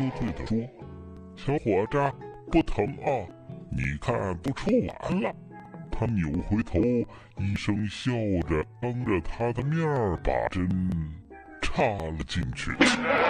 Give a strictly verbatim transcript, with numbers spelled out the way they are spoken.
对地说：“小伙子，不疼啊，你看不出完了。”他扭回头，医生笑着当着他的面儿把针插了进去。